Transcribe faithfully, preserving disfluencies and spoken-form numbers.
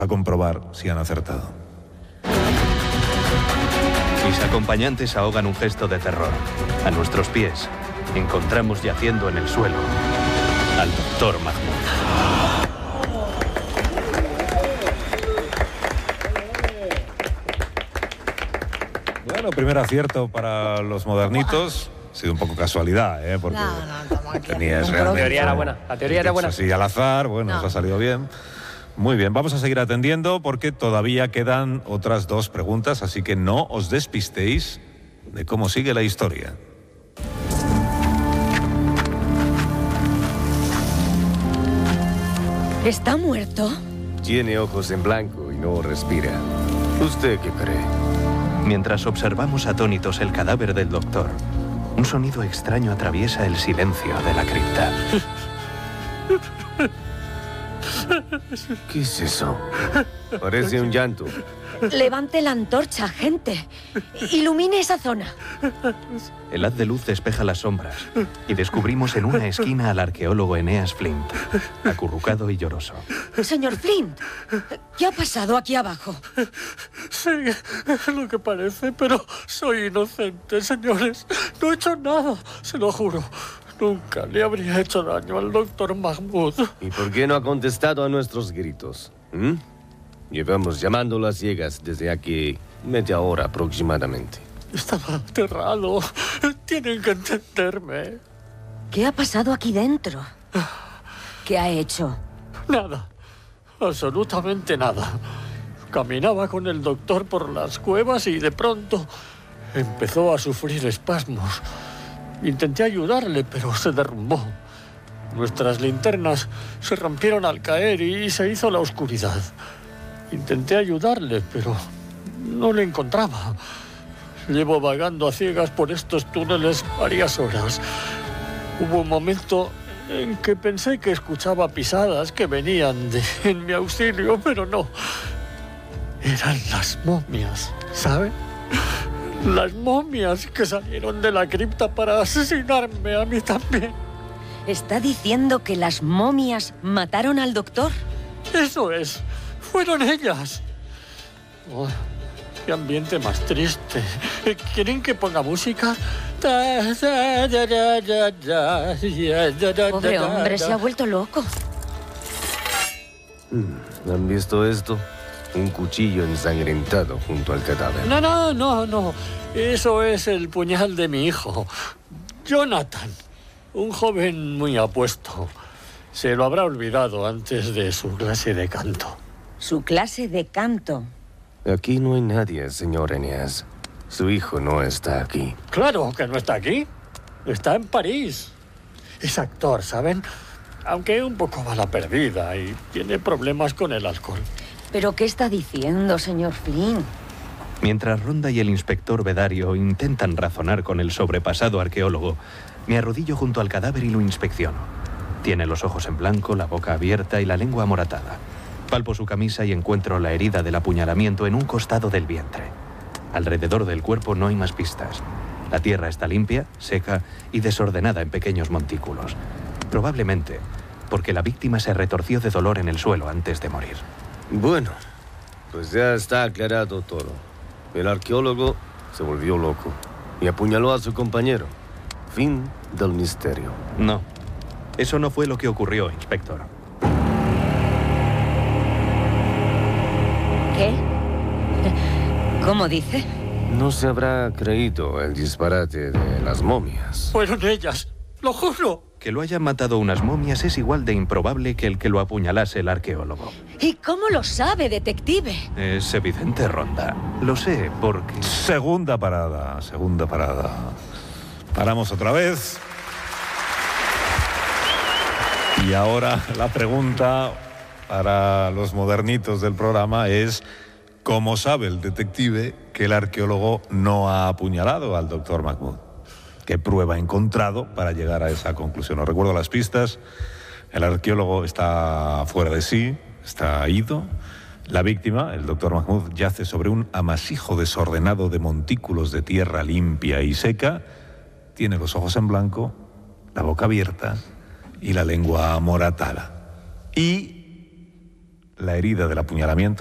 a comprobar si han acertado. Mis acompañantes ahogan un gesto de terror. A nuestros pies encontramos yaciendo en el suelo al doctor Mahmoud. Bueno, primer acierto para los modernitos. Ha sido un poco casualidad, ¿eh? Porque No, no, estamos aquí. tenías Un realmente... La teoría era buena. La teoría era buena. Así al azar, bueno, No. os ha salido bien. Muy bien, vamos a seguir atendiendo porque todavía quedan otras dos preguntas, así que no os despistéis de cómo sigue la historia. ¿Está muerto? Tiene ojos en blanco y no respira. ¿Usted qué cree? Mientras observamos atónitos el cadáver del doctor, un sonido extraño atraviesa el silencio de la cripta. ¿Qué es eso? Parece un llanto. Levante la antorcha, gente. Ilumine esa zona. El haz de luz despeja las sombras y descubrimos en una esquina al arqueólogo Eneas Flint, acurrucado y lloroso. Señor Flint, ¿qué ha pasado aquí abajo? Sí, es lo que parece, pero soy inocente, señores. No he hecho nada, se lo juro. Nunca le habría hecho daño al doctor Mahmoud. ¿Y por qué no ha contestado a nuestros gritos? ¿Mm? Llevamos llamándolo a ciegas desde aquí media hora aproximadamente. Estaba aterrado. Tienen que entenderme. ¿Qué ha pasado aquí dentro? ¿Qué ha hecho? Nada. Absolutamente nada. Caminaba con el doctor por las cuevas y de pronto empezó a sufrir espasmos. Intenté ayudarle, pero se derrumbó. Nuestras linternas se rompieron al caer y se hizo la oscuridad. Intenté ayudarle, pero no le encontraba. Llevo vagando a ciegas por estos túneles varias horas. Hubo un momento en que pensé que escuchaba pisadas que venían de, en mi auxilio, pero no. Eran las momias, ¿sabe? Las momias que salieron de la cripta para asesinarme a mí también. ¿Está diciendo que las momias mataron al doctor? Eso es. Fueron ellas. Oh, qué ambiente más triste. ¿Quieren que ponga música? Pobre hombre, se ha vuelto loco. ¿Han visto esto? Un cuchillo ensangrentado junto al cadáver. No, no, no, no. Eso es el puñal de mi hijo, Jonathan. Un joven muy apuesto. Se lo habrá olvidado antes de su clase de canto. Su clase de canto. Aquí no hay nadie, señor Eneas. Su hijo no está aquí. Claro que no está aquí. Está en París. Es actor, ¿saben? Aunque un poco bala perdida y tiene problemas con el alcohol. ¿Pero qué está diciendo, señor Flynn? Mientras Ronda y el inspector Bedario intentan razonar con el sobrepasado arqueólogo, me arrodillo junto al cadáver y lo inspecciono. Tiene los ojos en blanco, la boca abierta y la lengua amoratada. Palpo su camisa y encuentro la herida del apuñalamiento en un costado del vientre. Alrededor del cuerpo no hay más pistas. La tierra está limpia, seca y desordenada en pequeños montículos. Probablemente porque la víctima se retorció de dolor en el suelo antes de morir. Bueno, pues ya está aclarado todo. El arqueólogo se volvió loco y apuñaló a su compañero. Fin del misterio. No, eso no fue lo que ocurrió, inspector. ¿Qué? ¿Cómo dice? No se habrá creído el disparate de las momias. Fueron ellas, lo juro. Que lo hayan matado unas momias es igual de improbable que el que lo apuñalase el arqueólogo. ¿Y cómo lo sabe, detective? Es evidente, Ronda. Lo sé porque... Segunda parada, segunda parada. Paramos otra vez. Y ahora la pregunta para los modernitos del programa es: ¿cómo sabe el detective que el arqueólogo no ha apuñalado al doctor Mahmoud? ¿Qué prueba ha encontrado para llegar a esa conclusión? Os recuerdo las pistas. El arqueólogo está fuera de sí, está ido. La víctima, el doctor Mahmoud, yace sobre un amasijo desordenado de montículos de tierra limpia y seca. Tiene los ojos en blanco, la boca abierta y la lengua amoratada. Y la herida del apuñalamiento